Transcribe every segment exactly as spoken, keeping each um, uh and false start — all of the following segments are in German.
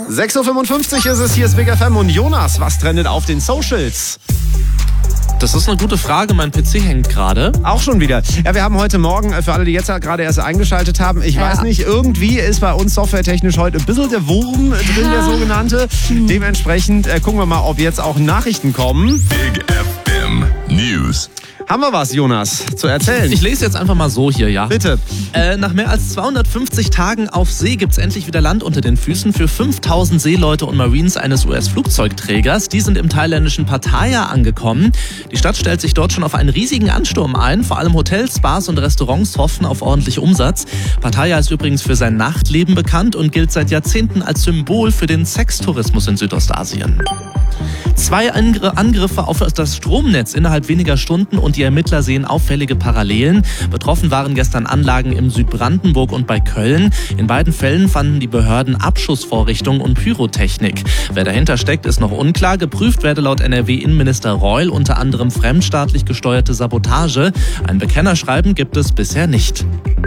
sechs Uhr fünfundfünfzig ist es, hier ist Big F M und Jonas, was trendet auf den Socials? Das ist eine gute Frage, mein P C hängt gerade. Auch schon wieder. Ja, wir haben heute Morgen, für alle, die jetzt gerade erst eingeschaltet haben, ich ja. weiß nicht, irgendwie ist bei uns softwaretechnisch heute ein bisschen der Wurm drin, ja. der sogenannte. Hm. Dementsprechend äh, gucken wir mal, ob jetzt auch Nachrichten kommen. Big F M News. Haben wir was, Jonas, zu erzählen? Ich lese jetzt einfach mal so hier, ja. Bitte. Äh, nach mehr als zweihundertfünfzig Tagen auf See gibt's endlich wieder Land unter den Füßen für fünftausend Seeleute und Marines eines U S-Flugzeugträgers. Die sind im thailändischen Pattaya angekommen. Die Stadt stellt sich dort schon auf einen riesigen Ansturm ein. Vor allem Hotels, Bars und Restaurants hoffen auf ordentlich Umsatz. Pattaya ist übrigens für sein Nachtleben bekannt und gilt seit Jahrzehnten als Symbol für den Sextourismus in Südostasien. Zwei Angriffe auf das Stromnetz innerhalb weniger Stunden und die Ermittler sehen auffällige Parallelen. Betroffen waren gestern Anlagen im Südbrandenburg und bei Köln. In beiden Fällen fanden die Behörden Abschussvorrichtungen und Pyrotechnik. Wer dahinter steckt, ist noch unklar. Geprüft werde laut N R W-Innenminister Reul unter anderem fremdstaatlich gesteuerte Sabotage. Ein Bekennerschreiben gibt es bisher nicht.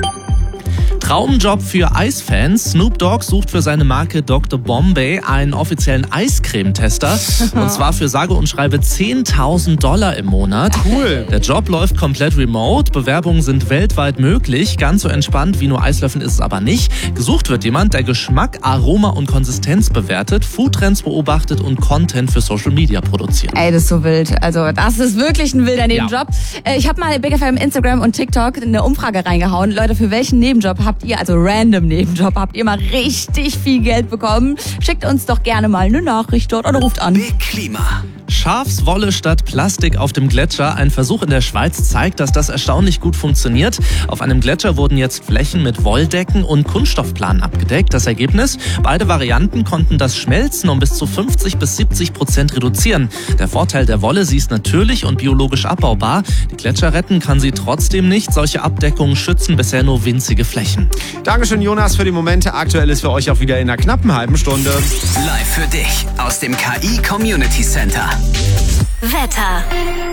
Traumjob für Eisfans. Snoop Dogg sucht für seine Marke Doktor Bombay einen offiziellen Eiscremetester. Und zwar für sage und schreibe zehntausend Dollar im Monat. Cool. Der Job läuft komplett remote. Bewerbungen sind weltweit möglich. Ganz so entspannt wie nur Eislöffeln ist es aber nicht. Gesucht wird jemand, der Geschmack, Aroma und Konsistenz bewertet, Foodtrends beobachtet und Content für Social Media produziert. Ey, das ist so wild. Also das ist wirklich ein wilder Nebenjob. Ja. Ich habe mal Big F M, Instagram und TikTok eine Umfrage reingehauen. Leute, für welchen Nebenjob habt ihr, also random Nebenjob, habt ihr mal richtig viel Geld bekommen? Schickt uns doch gerne mal eine Nachricht dort oder ruft an. Big Klima. Schafswolle statt Plastik auf dem Gletscher. Ein Versuch in der Schweiz zeigt, dass das erstaunlich gut funktioniert. Auf einem Gletscher wurden jetzt Flächen mit Wolldecken und Kunststoffplanen abgedeckt. Das Ergebnis? Beide Varianten konnten das Schmelzen um bis zu fünfzig bis siebzig Prozent reduzieren. Der Vorteil der Wolle, sie ist natürlich und biologisch abbaubar. Die Gletscher retten kann sie trotzdem nicht. Solche Abdeckungen schützen bisher nur winzige Flächen. Dankeschön, Jonas, für die Momente. Aktuell ist für euch auch wieder in einer knappen halben Stunde. Live für dich aus dem K I Community Center. Wetter.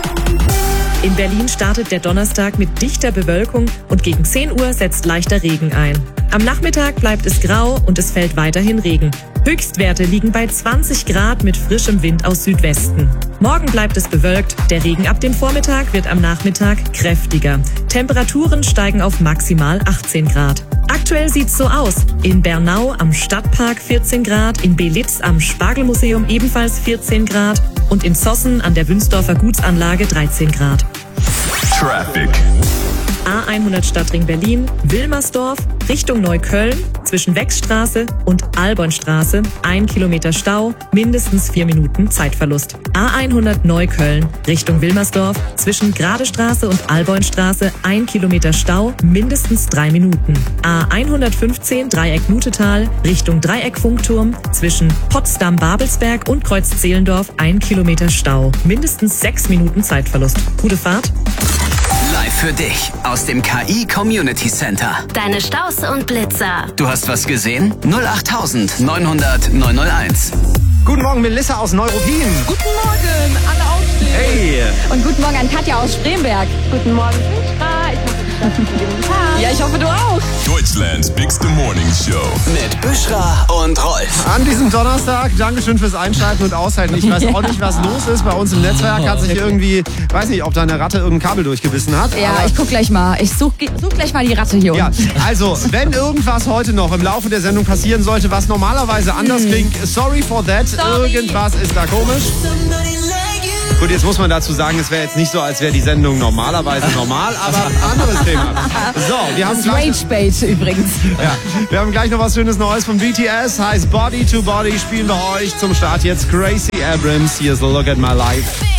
In Berlin startet der Donnerstag mit dichter Bewölkung und gegen zehn Uhr setzt leichter Regen ein. Am Nachmittag bleibt es grau und es fällt weiterhin Regen. Höchstwerte liegen bei zwanzig Grad mit frischem Wind aus Südwesten. Morgen bleibt es bewölkt. Der Regen ab dem Vormittag wird am Nachmittag kräftiger. Temperaturen steigen auf maximal achtzehn Grad. Aktuell sieht's so aus. In Bernau am Stadtpark vierzehn Grad, in Belitz am Spargelmuseum ebenfalls vierzehn Grad und in Zossen an der Wünsdorfer Gutsanlage dreizehn Grad. Traffic. A hundert Stadtring Berlin, Wilmersdorf, Richtung Neukölln, zwischen Wechsstraße und Albornstraße, ein Kilometer Stau, mindestens vier Minuten Zeitverlust. A hundert Neukölln, Richtung Wilmersdorf, zwischen Gradestraße und Albornstraße, ein Kilometer Stau, mindestens drei Minuten. A hundertfünfzehn Dreieck Nutetal, Richtung Dreieck-Funkturm, zwischen Potsdam-Babelsberg und Kreuz-Zehlendorf, ein Kilometer Stau, mindestens sechs Minuten Zeitverlust. Gute Fahrt. Live für dich aus dem K I Community Center. Deine Staus und Blitzer. Du hast was gesehen? null acht neunhundert neunhunderteins. Guten Morgen, Melissa aus Neuruppin. Guten Morgen, alle aufstehen. Hey. Und guten Morgen an Katja aus Spremberg. Guten Morgen, Petra. Ich hoffe, du hast einen guten Tag. Ja, ich hoffe, du auch. Deutschlands Bigste Morning Show. Mit Büschra und Rolf. An diesem Donnerstag, Dankeschön fürs Einschalten und Aushalten. Ich weiß auch nicht, was los ist. Bei uns im Netzwerk hat sich irgendwie, weiß nicht, ob da eine Ratte irgendein Kabel durchgebissen hat. Ja, aber ich guck gleich mal. Ich such, such gleich mal die Ratte hier ja, unten. also, wenn irgendwas heute noch im Laufe der Sendung passieren sollte, was normalerweise anders hm. klingt, sorry for that. Sorry. Irgendwas ist da komisch. Gut, jetzt muss man dazu sagen, es wäre jetzt nicht so, als wäre die Sendung normalerweise normal, aber anderes Thema. So, wir haben gleich, Rage-Bait übrigens. Ja, wir haben gleich noch was Schönes Neues von B T S. Heißt Body to Body, spielen wir euch zum Start jetzt Gracie Abrams. Hier ist Look at My Life.